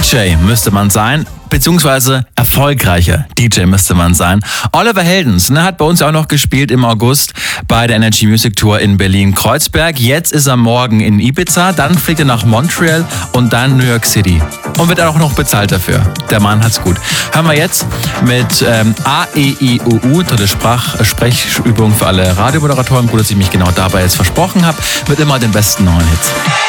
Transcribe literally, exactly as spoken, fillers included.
J müsste man sein, beziehungsweise erfolgreicher D J müsste man sein. Oliver Heldens, ne, hat bei uns auch noch gespielt im August bei der Energy Music Tour in Berlin-Kreuzberg. Jetzt ist er morgen in Ibiza, dann fliegt er nach Montreal und dann New York City. Und wird auch noch bezahlt dafür. Der Mann hat's gut. Hören wir jetzt mit ähm, A, E, I, O, U, tolle Sprach- Sprechübung für alle Radiomoderatoren. Gut, dass ich mich genau dabei jetzt versprochen habe. Mit immer den besten neuen Hits.